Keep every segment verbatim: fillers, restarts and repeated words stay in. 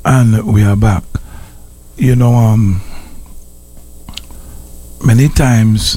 And we are back. You know, um, many times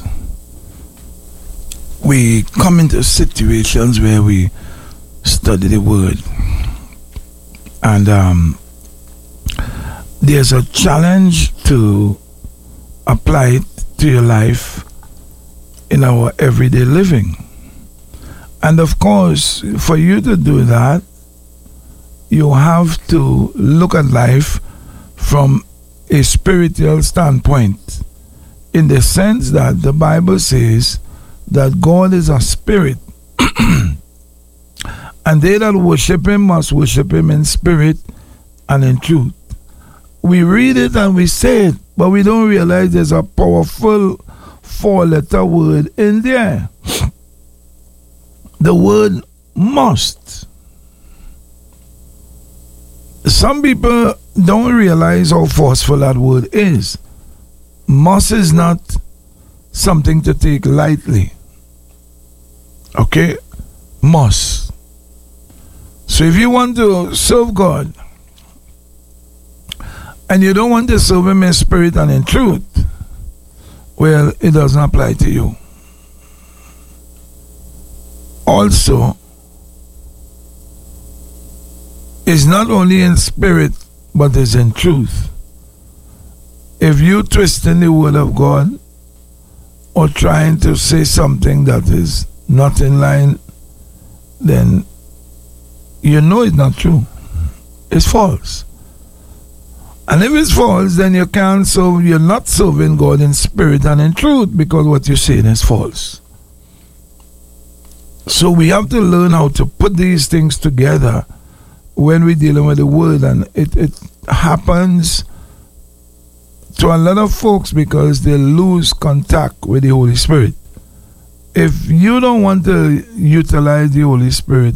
we come into situations where we study the word, and um, there's a challenge to apply it to your life in our everyday living. And of course, for you to do that, you have to look at life from a spiritual standpoint, in the sense that the Bible says that God is a spirit, and they that worship him must worship him in spirit and in truth. We read it and we say it, but we don't realize there's a powerful four-letter word in there. The word must. Some people don't realize how forceful that word is. Must is not something to take lightly. Okay? Must. So if you want to serve God, and you don't want to serve him in spirit and in truth, well, it doesn't apply to you. Also, it's not only in spirit, but it's in truth. If you twist in the word of God, or trying to say something that is not in line, then you know it's not true. It's false. And if it's false, then you can't serve, you're not serving God in spirit and in truth, because what you're saying is false. So we have to learn how to put these things together when we're dealing with the word, and it, it happens to a lot of folks because they lose contact with the Holy Spirit. If you don't want to utilize the Holy Spirit,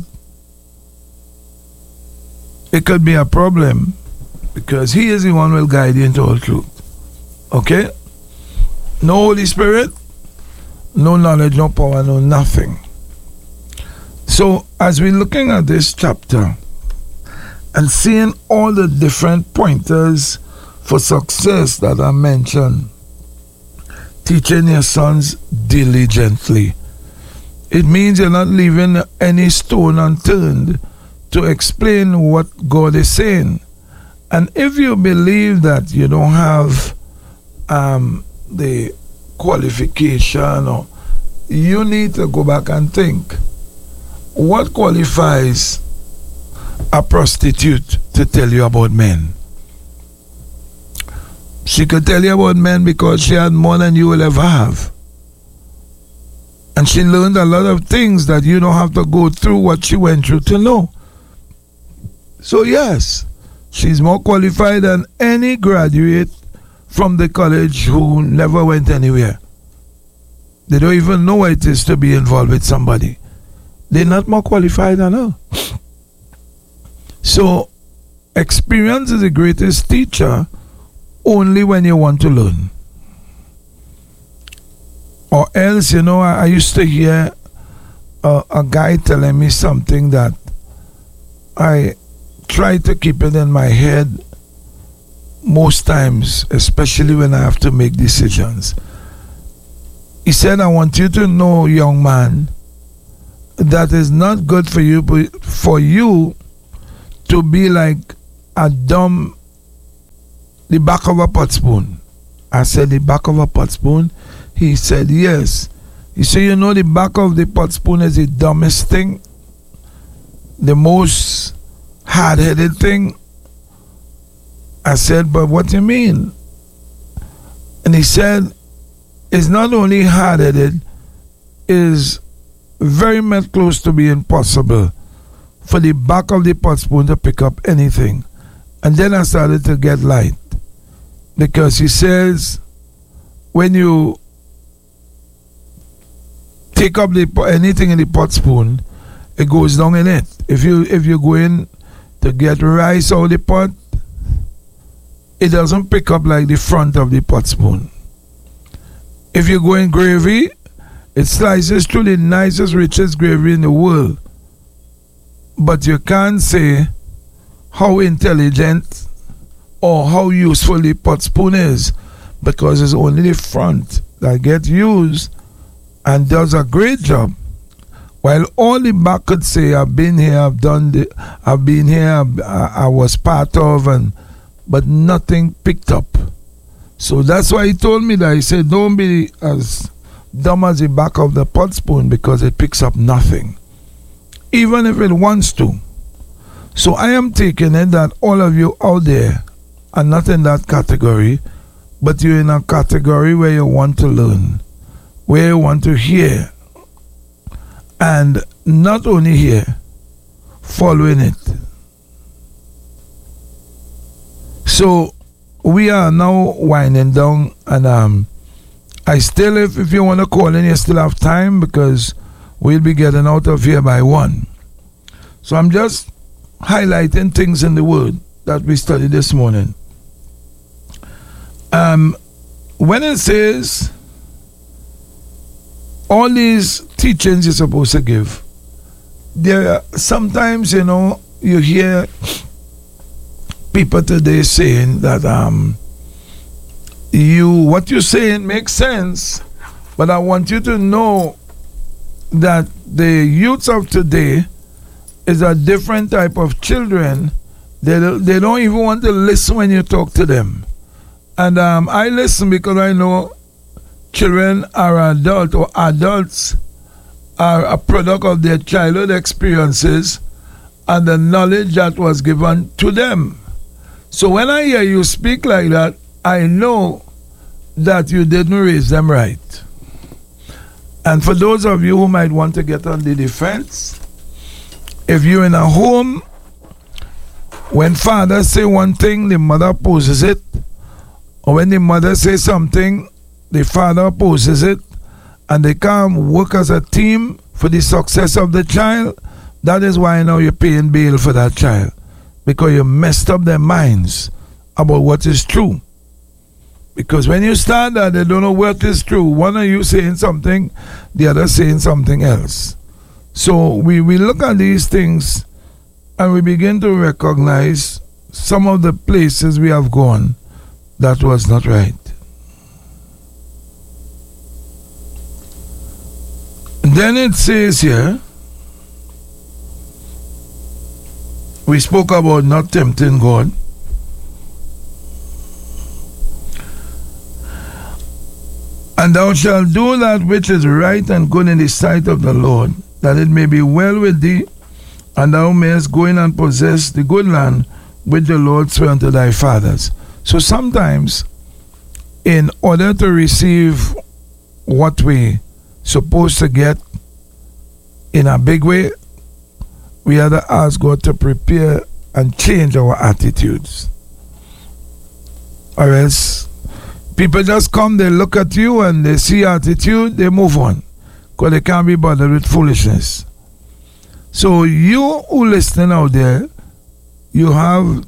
it could be a problem, because he is the one who will guide you into all truth. Okay? No Holy Spirit, no knowledge, no power, no nothing. So as we're looking at this chapter and seeing all the different pointers for success that are mentioned, teaching your sons diligently, it means you're not leaving any stone unturned to explain what God is saying. And if you believe that you don't have um, the qualification, or you need to go back and think, what qualifies a prostitute to tell you about men? She could tell you about men because she had more than you will ever have. And she learned a lot of things that you don't have to go through what she went through to know. So yes, she's more qualified than any graduate from the college who never went anywhere. They don't even know what it is to be involved with somebody. They're not more qualified than her. So, experience is the greatest teacher only when you want to learn. Or else, you know, I, I used to hear a, a guy telling me something that I try to keep it in my head most times, especially when I have to make decisions. He said, I want you to know, young man, that is not good for you, but for you to be like a dumb, the back of a pot spoon. I said, the back of a pot spoon? He said, yes. He said, you know, the back of the pot spoon is the dumbest thing, the most hard-headed thing. I said, but what do you mean? And he said, it's not only hard-headed, it's very much close to being impossible for the back of the pot spoon to pick up anything. And then I started to get light, because he says when you take up the anything in the pot spoon, it goes down in it. If you if you go in to get rice out of the pot, it doesn't pick up like the front of the pot spoon. If you go in gravy, it slices through the nicest, richest gravy in the world. But you can't say how intelligent or how useful the pot spoon is, because it's only the front that gets used and does a great job. While all the back could say, I've been here, I've done the, I've been here, I, I was part of, and but nothing picked up. So that's why he told me that. He said, don't be as dumb as the back of the pot spoon, because it picks up nothing, even if it wants to. So I am taking it that all of you out there are not in that category, but you're in a category where you want to learn, where you want to hear, and not only hear, following it. So we are now winding down, and um, I still, if, if you want to call in, you still have time, because we'll be getting out of here by one. So I'm just highlighting things in the Word that we studied this morning. Um, when it says all these teachings you're supposed to give, there are sometimes, you know, you hear people today saying that um you what you're saying makes sense, but I want you to know that the youths of today is a different type of children. They don't, they don't even want to listen when you talk to them. And um, I listen because I know children are adults, or adults are a product of their childhood experiences and the knowledge that was given to them. So when I hear you speak like that, I know that you didn't raise them right. And for those of you who might want to get on the defense, if you're in a home, when father say one thing, the mother opposes it. Or when the mother says something, the father opposes it. And they can't work as a team for the success of the child. That is why now you're paying bail for that child. Because you messed up their minds about what is true. Because when you start that, they don't know what is true. One of you saying something, the other saying something else. So we, we look at these things and we begin to recognize some of the places we have gone that was not right. Then it says here, we spoke about not tempting God. And thou shalt do that which is right and good in the sight of the Lord, that it may be well with thee, and thou mayest go in and possess the good land which the Lord sware unto thy fathers. So sometimes, in order to receive what we supposed to get in a big way, we have to ask God to prepare and change our attitudes. Or else, people just come, they look at you and they see attitude, they move on. Because they can't be bothered with foolishness. So you who listening out there, you have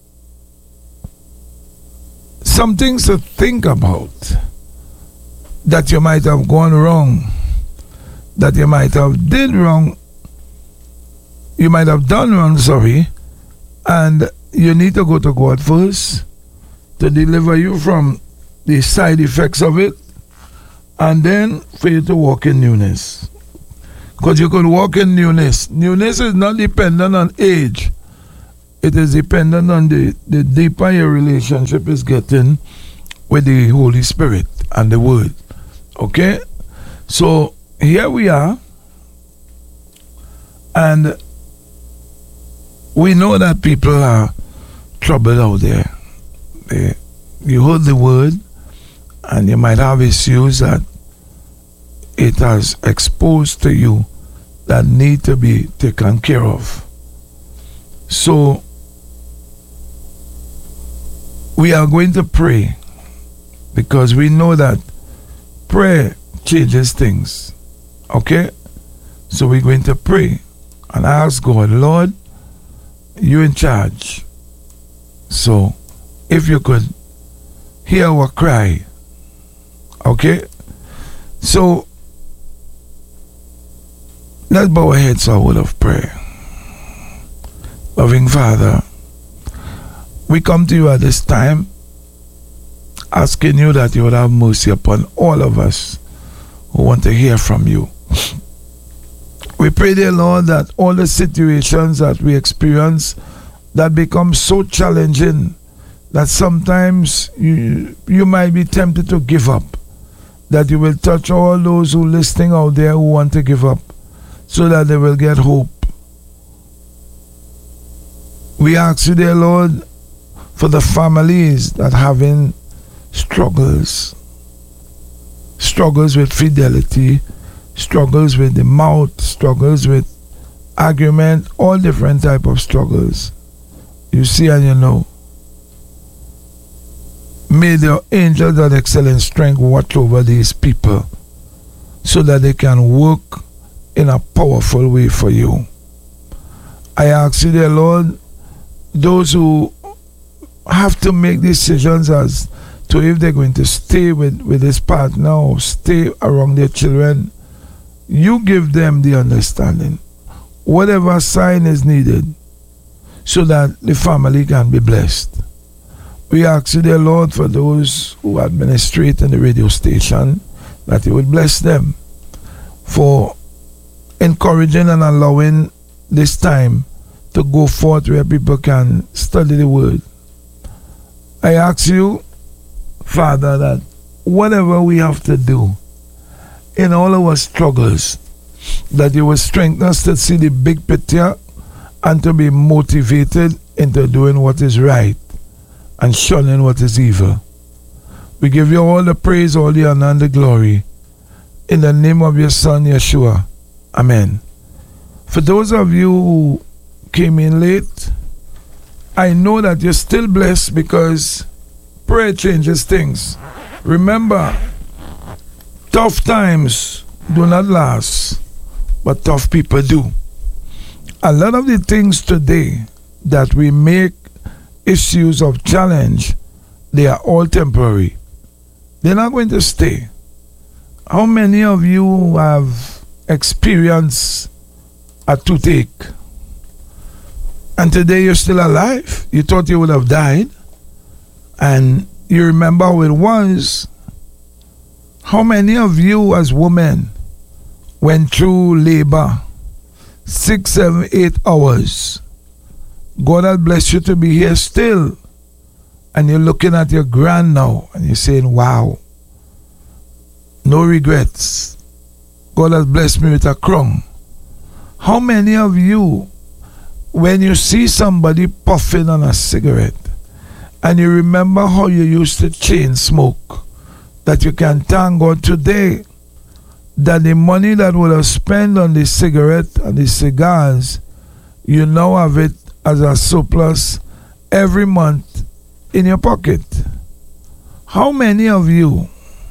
some things to think about, that you might have gone wrong, that you might have did wrong, you might have done wrong, sorry, and you need to go to God first to deliver you from the side effects of it, and then for you to walk in newness. Because you could walk in newness. Newness is not dependent on age. It is dependent on the, the deeper your relationship is getting with the Holy Spirit and the Word. Okay? So here we are. And we know that people are troubled out there. They, you heard the Word, and you might have issues that it has exposed to you that need to be taken care of. So we are going to pray, because we know that prayer changes things. Okay? So we're going to pray and ask God, Lord, you're in charge. So if you could hear our cry. Okay? So let's bow our heads for a word of prayer. Loving Father, We come to you at this time asking you that you would have mercy upon all of us who want to hear from you. We pray, dear Lord, that all the situations that we experience that become so challenging that sometimes you, you might be tempted to give up, that you will touch all those who listening out there who want to give up so that they will get hope. We ask you, dear Lord, for the families that having struggles, struggles with fidelity, struggles with the mouth, struggles with argument, all different type of struggles. You see and you know. May the angels of excellent strength watch over these people so that they can work in a powerful way for you. I ask you, dear Lord, those who have to make decisions as to if they're going to stay with, with this partner or stay around their children, you give them the understanding, whatever sign is needed, so that the family can be blessed. We ask you, dear Lord, for those who administrate in the radio station, that you would bless them for encouraging and allowing this time to go forth where people can study the word. I ask you, Father, that whatever we have to do in all our struggles, that you will strengthen us to see the big picture and to be motivated into doing what is right and shunning what is evil. We give you all the praise, all the honor, and the glory. In the name of your Son, Yeshua. Amen. For those of you who came in late, I know that you're still blessed because prayer changes things. Remember, tough times do not last, but tough people do. A lot of the things today that we make issues of challenge, they are all temporary. They're not going to stay. How many of you have experienced a toothache and today you're still alive? You thought you would have died and you remember how it was. How many of you as women went through labor six, seven, eight hours? God has blessed you to be here still, and you're looking at your grand now and you're saying, wow, no regrets. God has blessed me with a crown. How many of you, when you see somebody puffing on a cigarette and you remember how you used to chain smoke, that you can thank God today that the money that would have spent on the cigarette and the cigars, you now have it as a surplus every month in your pocket? How many of you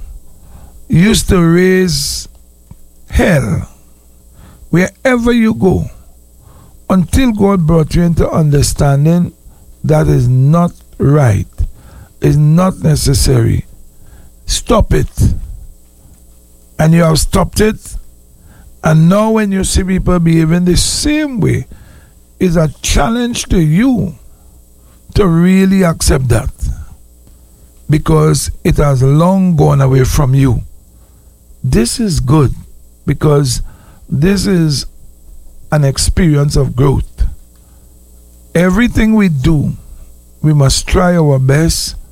used to raise hell wherever you go until God brought you into understanding that is not right, is not necessary? Stop it. And you have stopped it, and now when you see people behaving the same way, it's a challenge to you to really accept that, because it has long gone away from you. This is good, because this is an experience of growth. Everything we do, we must try our best